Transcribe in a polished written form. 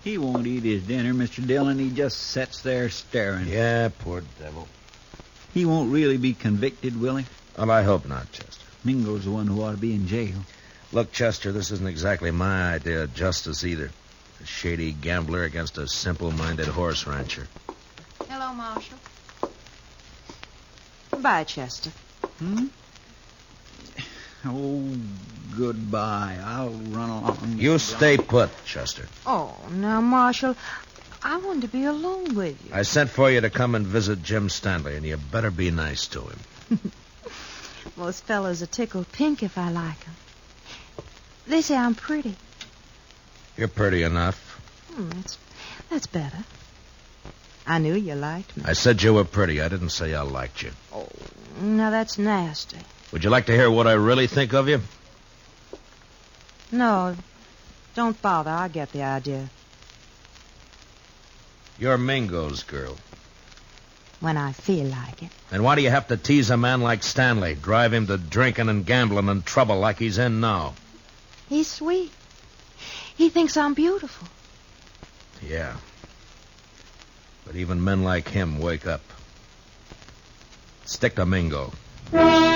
He won't eat his dinner, Mr. Dillon. He just sits there staring. Yeah, poor devil. He won't really be convicted, will he? Well, I hope not, Chester. Mingo's the one who ought to be in jail. Look, Chester, this isn't exactly my idea of justice either. A shady gambler against a simple-minded horse rancher. Hello, Marshal. Goodbye, Chester. Oh, goodbye. I'll run along. You stay put, Chester. Oh, now, Marshal, I want to be alone with you. I sent for you to come and visit Jim Stanley, and you better be nice to him. Most fellas are tickled pink if I like them. They say I'm pretty. You're pretty enough. That's better. I knew you liked me. I said you were pretty. I didn't say I liked you. Oh, now that's nasty. Would you like to hear what I really think of you? No, don't bother. I get the idea. You're Mingo's girl. When I feel like it. And why do you have to tease a man like Stanley, drive him to drinking and gambling and trouble like he's in now? He's sweet. He thinks I'm beautiful. Yeah. But even men like him wake up. Stick to Mingo.